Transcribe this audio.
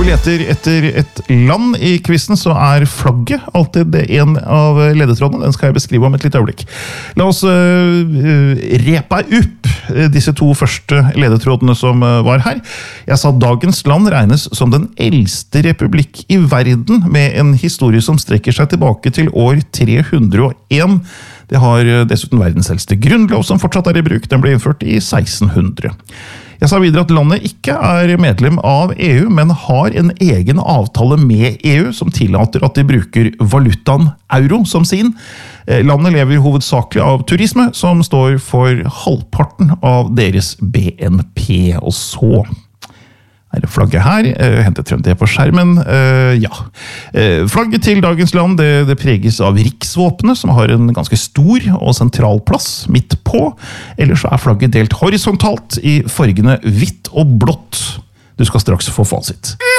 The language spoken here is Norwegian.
leter etter et land I quizen, så flagget alltid en av ledetrådene. Den skal jeg beskrive om et lite øyeblikk. La oss repa opp disse to første ledetrådene som var her. Jeg sa dagens land regnes som den eldste republikk I verden, med en historie som strekker seg tilbake til år 301. Det har dessuten verdens eldste grunnlov som fortsatt I bruk. Den ble innført I 1600. Jeg sa videre at landet ikke medlem av EU, men har en egen avtale med EU som tillater at de bruker valutaen euro som sin. Landet lever hovedsakelig av turisme, som står for halvparten av deres BNP. Og så det flagget her, hentet frem det på skjermen. Flagget til dagens land, det preges av riksvåpenet, som har en ganske stor og sentral plass midt på. Ellers så flagget delt horisontalt I fargene hvitt og blått. Du skal straks få fasit.